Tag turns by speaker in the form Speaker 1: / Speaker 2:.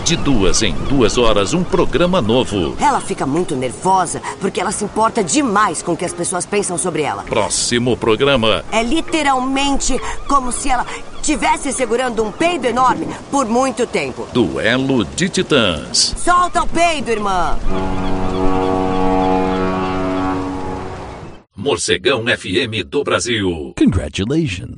Speaker 1: De 2 em 2 horas, um programa novo.
Speaker 2: Ela fica muito nervosa porque ela se importa demais com o que as pessoas pensam sobre ela.
Speaker 1: Próximo programa.
Speaker 2: É literalmente como se ela estivesse segurando um peido enorme por muito tempo.
Speaker 1: Duelo de Titãs.
Speaker 2: Solta o peido, irmã!
Speaker 1: Morcegão FM do Brasil.
Speaker 3: Congratulations.